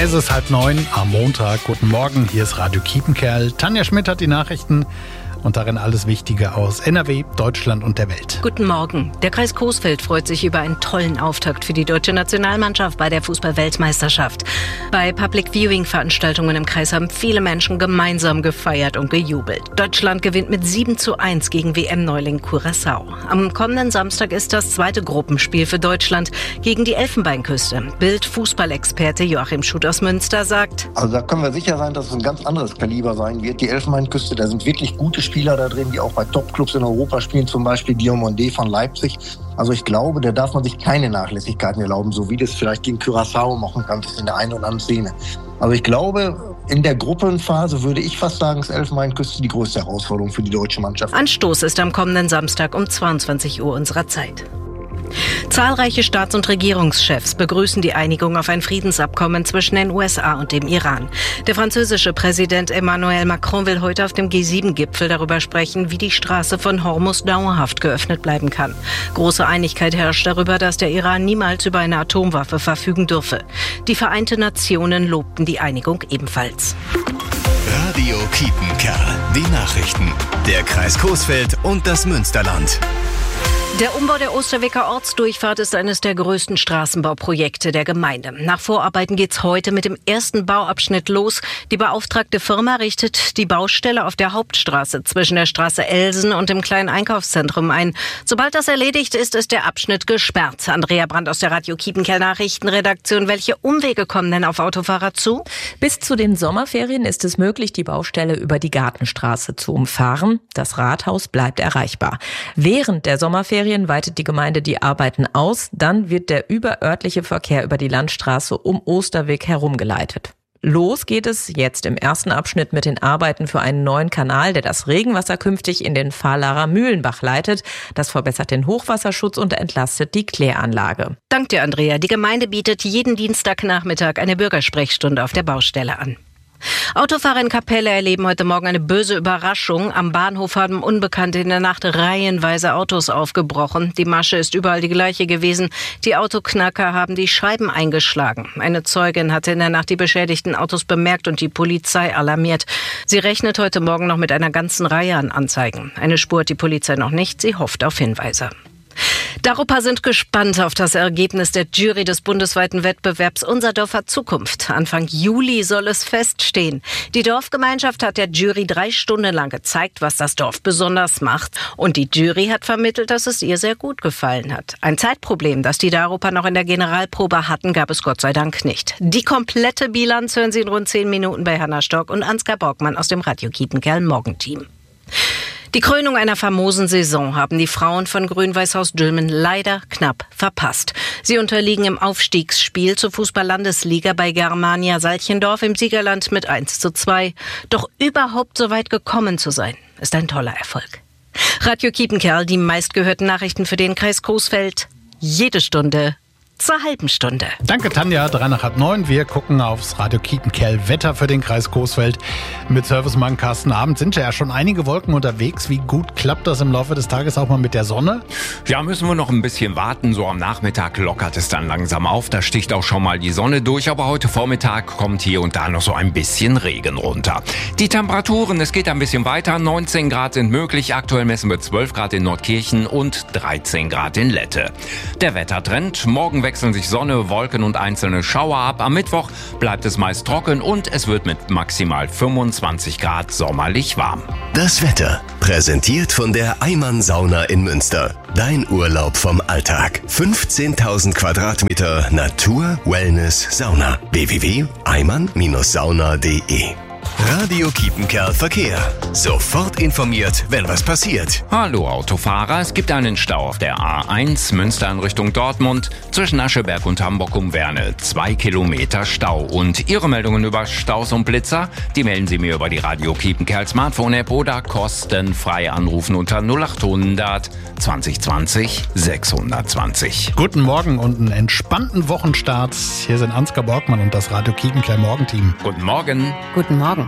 Es ist 8:30 am Montag. Guten Morgen, hier ist Radio Kiepenkerl. Tanja Schmidt hat die Nachrichten und darin alles Wichtige aus NRW, Deutschland und der Welt. Guten Morgen. Der Kreis Coesfeld freut sich über einen tollen Auftakt für die deutsche Nationalmannschaft bei der Fußball-Weltmeisterschaft. Bei Public-Viewing-Veranstaltungen im Kreis haben viele Menschen gemeinsam gefeiert und gejubelt. Deutschland gewinnt mit 7:1 gegen WM-Neuling Curaçao. Am kommenden Samstag ist das zweite Gruppenspiel für Deutschland gegen die Elfenbeinküste. Bild-Fußballexperte Joachim Schutt aus Münster sagt: Also da können wir sicher sein, dass es ein ganz anderes Kaliber sein wird. Die Elfenbeinküste, da sind wirklich gute Spieler da drin, die auch bei Top-Clubs in Europa spielen, zum Beispiel Diomandé von Leipzig. Also ich glaube, da darf man sich keine Nachlässigkeiten erlauben, so wie das vielleicht gegen Curaçao machen kann in der einen oder anderen Szene. Also ich glaube, in der Gruppenphase würde ich fast sagen, ist Elfenbeinküste die größte Herausforderung für die deutsche Mannschaft. Anstoß ist am kommenden Samstag um 22 Uhr unserer Zeit. Zahlreiche Staats- und Regierungschefs begrüßen die Einigung auf ein Friedensabkommen zwischen den USA und dem Iran. Der französische Präsident Emmanuel Macron will heute auf dem G7-Gipfel darüber sprechen, wie die Straße von Hormuz dauerhaft geöffnet bleiben kann. Große Einigkeit herrscht darüber, dass der Iran niemals über eine Atomwaffe verfügen dürfe. Die Vereinten Nationen lobten die Einigung ebenfalls. Radio Kiepenkerl. Die Nachrichten. Der Kreis Coesfeld und das Münsterland. Der Umbau der Osterwecker Ortsdurchfahrt ist eines der größten Straßenbauprojekte der Gemeinde. Nach Vorarbeiten geht's heute mit dem ersten Bauabschnitt los. Die beauftragte Firma richtet die Baustelle auf der Hauptstraße zwischen der Straße Elsen und dem kleinen Einkaufszentrum ein. Sobald das erledigt ist, ist der Abschnitt gesperrt. Andrea Brandt aus der Radio Kiepenkerl Nachrichtenredaktion. Welche Umwege kommen denn auf Autofahrer zu? Bis zu den Sommerferien ist es möglich, die Baustelle über die Gartenstraße zu umfahren. Das Rathaus bleibt erreichbar. Während der Sommerferien weitet die Gemeinde die Arbeiten aus. Dann wird der überörtliche Verkehr über die Landstraße um Osterweg herumgeleitet. Los geht es jetzt im ersten Abschnitt mit den Arbeiten für einen neuen Kanal, der das Regenwasser künftig in den Fahlarer Mühlenbach leitet. Das verbessert den Hochwasserschutz und entlastet die Kläranlage. Dank dir, Andrea. Die Gemeinde bietet jeden Dienstagnachmittag eine Bürgersprechstunde auf der Baustelle an. Autofahrer in Kapelle erleben heute Morgen eine böse Überraschung. Am Bahnhof haben Unbekannte in der Nacht reihenweise Autos aufgebrochen. Die Masche ist überall die gleiche gewesen. Die Autoknacker haben die Scheiben eingeschlagen. Eine Zeugin hatte in der Nacht die beschädigten Autos bemerkt und die Polizei alarmiert. Sie rechnet heute Morgen noch mit einer ganzen Reihe an Anzeigen. Eine Spur hat die Polizei noch nicht. Sie hofft auf Hinweise. Darupa sind gespannt auf das Ergebnis der Jury des bundesweiten Wettbewerbs Unser Dorf hat Zukunft. Anfang Juli soll es feststehen. Die Dorfgemeinschaft hat der Jury 3 Stunden lang gezeigt, was das Dorf besonders macht. Und die Jury hat vermittelt, dass es ihr sehr gut gefallen hat. Ein Zeitproblem, das die Darupa noch in der Generalprobe hatten, gab es Gott sei Dank nicht. Die komplette Bilanz hören Sie in rund 10 Minuten bei Hanna Stork und Ansgar Borgmann aus dem Radio Kiepenkerl Morgenteam. Die Krönung einer famosen Saison haben die Frauen von Grün-Weiß-Haus Dülmen leider knapp verpasst. Sie unterliegen im Aufstiegsspiel zur Fußball-Landesliga bei Germania Salchendorf im Siegerland mit 1:2. Doch überhaupt so weit gekommen zu sein, ist ein toller Erfolg. Radio Kiepenkerl, die meistgehörten Nachrichten für den Kreis Coesfeld. Jede Stunde zur halben Stunde. Danke, Tanja. 8:03. Wir gucken aufs Radio Kiepenkerl Wetter für den Kreis Coesfeld mit Servicemann Carsten Abend. Sind ja schon einige Wolken unterwegs. Wie gut klappt das im Laufe des Tages auch mal mit der Sonne? Ja, müssen wir noch ein bisschen warten. So am Nachmittag lockert es dann langsam auf. Da sticht auch schon mal die Sonne durch. Aber heute Vormittag kommt hier und da noch so ein bisschen Regen runter. Die Temperaturen, es geht ein bisschen weiter. 19 Grad sind möglich. Aktuell messen wir 12 Grad in Nordkirchen und 13 Grad in Lette. Der Wettertrend. Morgen wechseln sich Sonne, Wolken und einzelne Schauer ab. Am Mittwoch bleibt es meist trocken und es wird mit maximal 25 Grad sommerlich warm. Das Wetter, präsentiert von der Eimann Sauna in Münster. Dein Urlaub vom Alltag. 15.000 Quadratmeter Natur, Wellness, Sauna. www.eimann-sauna.de. Radio Kiepenkerl Verkehr. Sofort informiert, wenn was passiert. Hallo Autofahrer, es gibt einen Stau auf der A1 Münster in Richtung Dortmund. Zwischen Ascheberg und Hamburg um Werne 2 Kilometer Stau. Und Ihre Meldungen über Staus und Blitzer, die melden Sie mir über die Radio Kiepenkerl Smartphone-App oder kostenfrei anrufen unter 0800 2020 620. Guten Morgen und einen entspannten Wochenstart. Hier sind Ansgar Borgmann und das Radio Kiepenkerl Morgenteam. Guten Morgen. Guten Morgen.